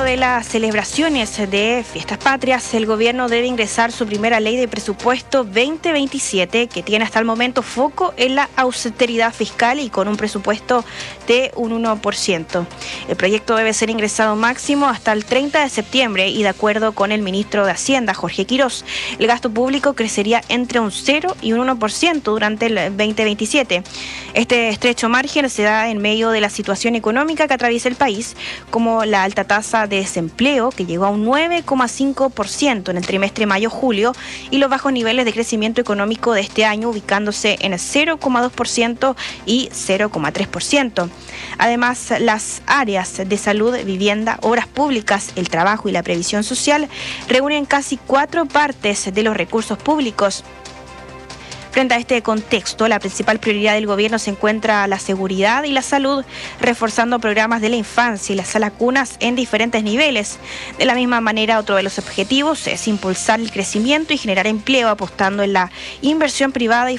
de las celebraciones de fiestas patrias, el gobierno debe ingresar su primera ley de presupuesto 2027, que tiene hasta el momento foco en la austeridad fiscal y con un presupuesto de un 1%. El proyecto debe ser ingresado máximo hasta el 30 de septiembre y de acuerdo con el ministro de Hacienda, Jorge Quirós, el gasto público crecería entre un 0 y un 1% durante el 2027. Este estrecho margen se da en medio de la situación económica que atraviesa el país, como la alta tasa de desempleo, que llegó a un 9,5% en el trimestre mayo-julio, y los bajos niveles de crecimiento económico de este año, ubicándose en el 0,2% y 0,3%. Además, las áreas de salud, vivienda, obras públicas, el trabajo y la previsión social reúnen casi 4/4 de los recursos públicos. Frente a este contexto, la principal prioridad del gobierno se encuentra la seguridad y la salud, reforzando programas de la infancia y las vacunas en diferentes niveles. De la misma manera, otro de los objetivos es impulsar el crecimiento y generar empleo, apostando en la inversión privada y